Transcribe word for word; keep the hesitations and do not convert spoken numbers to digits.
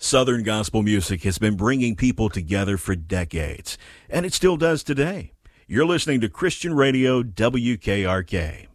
Southern gospel music has been bringing people together for decades, and it still does today. You're listening to Christian Radio W K R K.